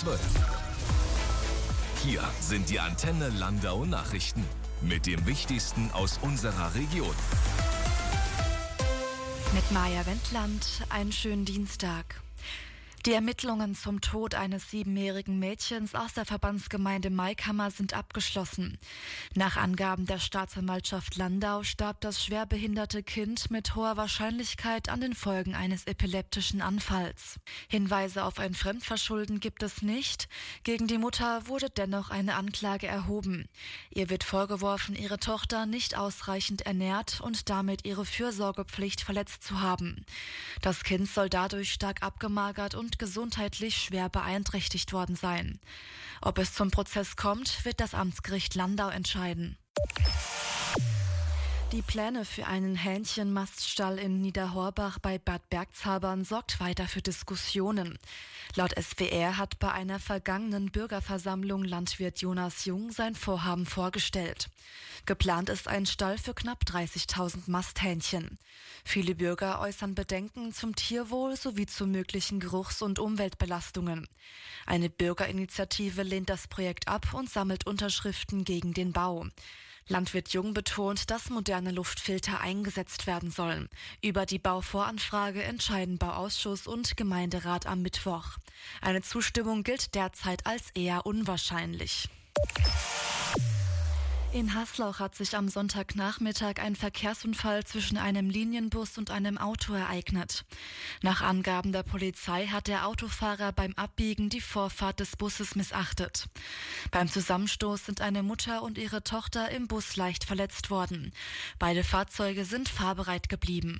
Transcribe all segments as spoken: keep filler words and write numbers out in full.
zwölf. Hier sind die Antenne Landau Nachrichten mit dem Wichtigsten aus unserer Region. Mit Maja Wendland, einen schönen Dienstag. Die Ermittlungen zum Tod eines siebenjährigen Mädchens aus der Verbandsgemeinde Maikammer sind abgeschlossen. Nach Angaben der Staatsanwaltschaft Landau starb das schwerbehinderte Kind mit hoher Wahrscheinlichkeit an den Folgen eines epileptischen Anfalls. Hinweise auf ein Fremdverschulden gibt es nicht. Gegen die Mutter wurde dennoch eine Anklage erhoben. Ihr wird vorgeworfen, ihre Tochter nicht ausreichend ernährt und damit ihre Fürsorgepflicht verletzt zu haben. Das Kind soll dadurch stark abgemagert und gesundheitlich schwer beeinträchtigt worden sein. Ob es zum Prozess kommt, wird das Amtsgericht Landau entscheiden. Die Pläne für einen Hähnchenmaststall in Niederhorbach bei Bad Bergzabern sorgt weiter für Diskussionen. Laut S W R hat bei einer vergangenen Bürgerversammlung Landwirt Jonas Jung sein Vorhaben vorgestellt. Geplant ist ein Stall für knapp dreißigtausend Masthähnchen. Viele Bürger äußern Bedenken zum Tierwohl sowie zu möglichen Geruchs- und Umweltbelastungen. Eine Bürgerinitiative lehnt das Projekt ab und sammelt Unterschriften gegen den Bau. Landwirt Jung betont, dass moderne Luftfilter eingesetzt werden sollen. Über die Bauvoranfrage entscheiden Bauausschuss und Gemeinderat am Mittwoch. Eine Zustimmung gilt derzeit als eher unwahrscheinlich. In Haslauch hat sich am Sonntagnachmittag ein Verkehrsunfall zwischen einem Linienbus und einem Auto ereignet. Nach Angaben der Polizei hat der Autofahrer beim Abbiegen die Vorfahrt des Busses missachtet. Beim Zusammenstoß sind eine Mutter und ihre Tochter im Bus leicht verletzt worden. Beide Fahrzeuge sind fahrbereit geblieben.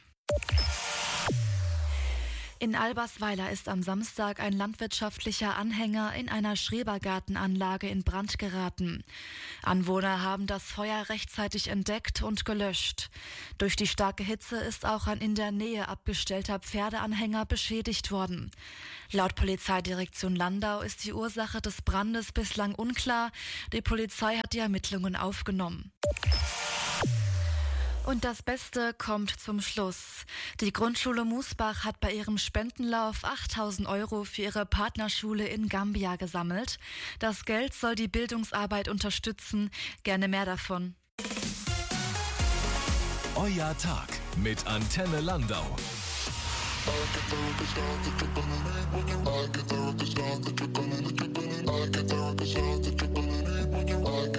In Albersweiler ist am Samstag ein landwirtschaftlicher Anhänger in einer Schrebergartenanlage in Brand geraten. Anwohner haben das Feuer rechtzeitig entdeckt und gelöscht. Durch die starke Hitze ist auch ein in der Nähe abgestellter Pferdeanhänger beschädigt worden. Laut Polizeidirektion Landau ist die Ursache des Brandes bislang unklar. Die Polizei hat die Ermittlungen aufgenommen. Und das Beste kommt zum Schluss. Die Grundschule Musbach hat bei ihrem Spendenlauf achttausend Euro für ihre Partnerschule in Gambia gesammelt. Das Geld soll die Bildungsarbeit unterstützen. Gerne mehr davon. Euer Tag mit Antenne Landau. I